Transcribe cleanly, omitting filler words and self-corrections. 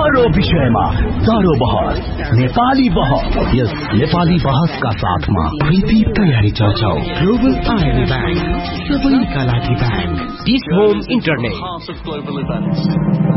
हर विषयमा गाह्रो बहस, नेपाली बहस। यस नेपाली बहसका साथमा प्रीति तयारी चल्छौ। ग्लोबल आइडी बैंक, सबैका लागि बैंक। Peace Home Internet.